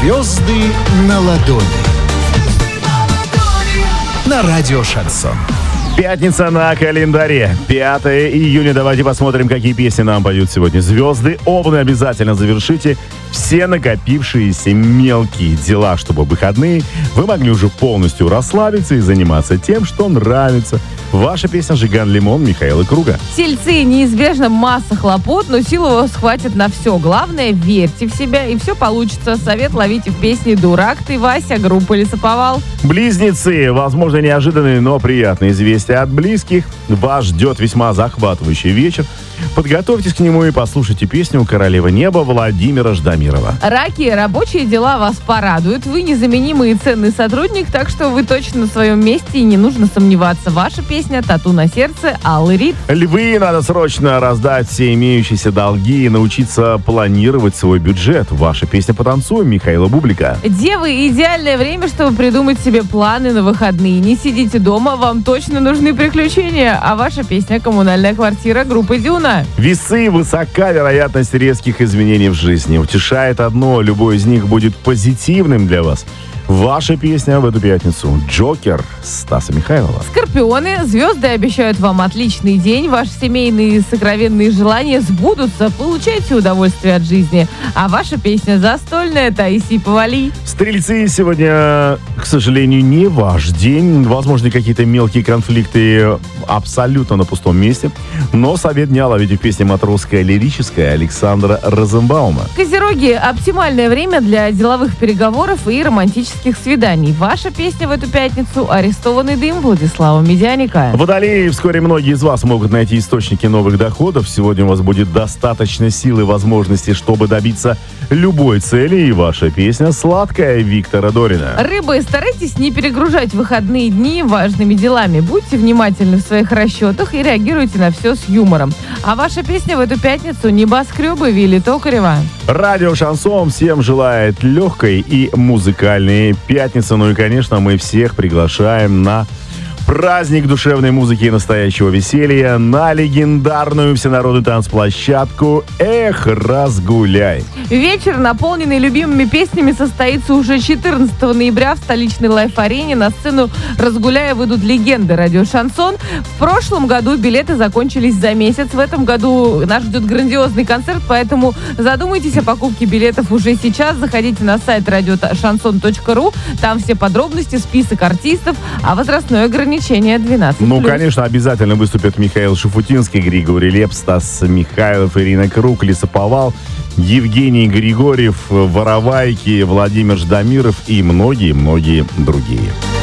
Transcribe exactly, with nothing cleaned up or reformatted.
Звезды на ладони. На радио «Шансон». Пятница на календаре. пятое июня. Давайте посмотрим, какие песни нам поют сегодня звезды. Оба обязательно завершите все накопившиеся мелкие дела, чтобы в выходные вы могли уже полностью расслабиться и заниматься тем, что нравится. Ваша песня «Жиган Лимон» Михаила Круга. Тельцы, неизбежно масса хлопот, но сил у вас хватит на все. Главное, верьте в себя, и все получится. Совет ловите в песне «Дурак ты, Вася», группа «Лесоповал». Близнецы. Возможно, неожиданные, но приятные известия от близких. Вас ждет весьма захватывающий вечер. Подготовьтесь к нему и послушайте песню «Королева неба» Владимира Ждамирова. Раки, рабочие дела вас порадуют. Вы незаменимый и ценный сотрудник, так что вы точно на своем месте и не нужно сомневаться. Ваша песня «Тату на сердце» Аллы Рид. Львы, надо срочно раздать все имеющиеся долги и научиться планировать свой бюджет. Ваша песня «Потанцуем» Михаила Бублика. Девы, идеальное время, чтобы придумать себе планы на выходные. Не сидите дома, вам точно нужны приключения. А ваша песня «Коммунальная квартира» группы Дюна. Весы, высока вероятность резких изменений в жизни. Утешает одно, любой из них будет позитивным для вас. Ваша песня в эту пятницу «Джокер» Стаса Михайлова. Скорпионы, звезды обещают вам отличный день. Ваши семейные сокровенные желания сбудутся. Получайте удовольствие от жизни. А ваша песня «Застольная» Таисии Повали. Стрельцы, сегодня, к сожалению, не ваш день. Возможно, какие-то мелкие конфликты абсолютно на пустом месте. Но совет дня ловите в песне «Матросская лирическая» Александра Розенбаума. Козероги, оптимальное время для деловых переговоров и романтических свиданий. Ваша песня в эту пятницу «Арестованный дым» Владислава Медяника. Водолеи, вскоре многие из вас могут найти источники новых доходов. Сегодня у вас будет достаточно сил и возможностей, чтобы добиться любой цели. И ваша песня «Сладкая» Виктора Дорина. Рыбы, старайтесь не перегружать выходные дни важными делами. Будьте внимательны в своих расчетах и реагируйте на все с юмором. А ваша песня в эту пятницу «Небоскребы» Вилли Токарева. Радио «Шансон» всем желает легкой и музыкальной пятницы. Ну и, конечно, мы всех приглашаем на праздник душевной музыки и настоящего веселья, на легендарную всенародную танцплощадку «Эх, разгуляй». Вечер, наполненный любимыми песнями, состоится уже четырнадцатого ноября в столичной лайф-арене. На сцену «Разгуляя» выйдут легенды радио «Шансон». В прошлом году билеты закончились за месяц. В этом году нас ждет грандиозный концерт, поэтому задумайтесь о покупке билетов уже сейчас. Заходите на сайт радио шансон точка ру. Там все подробности, список артистов, а возрастное ограничение двенадцать плюс. Ну, конечно, обязательно выступят Михаил Шафутинский, Григорий Лепс, Стас Михайлов, Ирина Круг, Лесоповал, Евгений Григорьев, Воровайки, Владимир Ждамиров и многие-многие другие.